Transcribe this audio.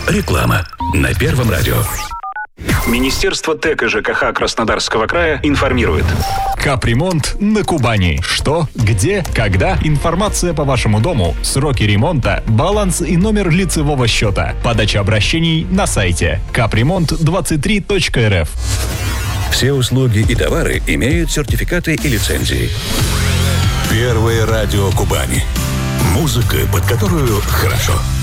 Реклама на Первом радио. Министерство ТЭК и ЖКХ Краснодарского края информирует. Капремонт на Кубани. Что, где, когда? Информация по вашему дому, сроки ремонта, баланс и номер лицевого счета. Подача обращений на сайте капремонт23.рф. Все услуги и товары имеют сертификаты и лицензии. Первое радио Кубани. Музыка, под которую хорошо.